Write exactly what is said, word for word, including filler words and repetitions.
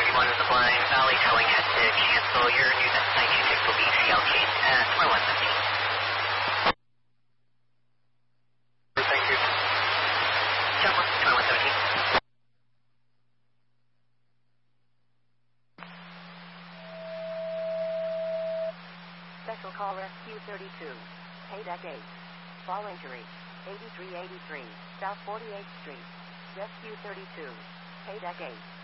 one is the Blind Valley telling head to cancel your new nineteen six will be C L K at twenty-one fifteen. Thank you. Jump twenty-one seventeen. Special call Rescue thirty-two. Pay deck eight. Fall injury. eighty-three eighty-three, South forty-eighth Street. Rescue thirty-two. Pay deck eight.